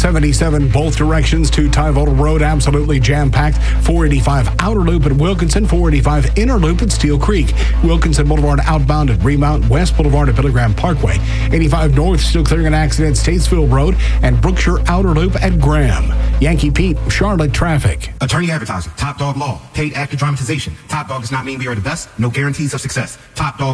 77 both directions to Tyvola Road, absolutely jam-packed. 485 outer loop at Wilkinson, 485 inner loop at Steel Creek. Wilkinson Boulevard outbound at Remount, West Boulevard at Billy Graham Parkway. 85 north still clearing an accident, Statesville Road, and Brookshire outer loop at Graham. Yankee Pete, Charlotte traffic. Attorney advertising, Top Dog Law, paid actor dramatization. Top Dog does not mean we are the best, no guarantees of success. Top Dog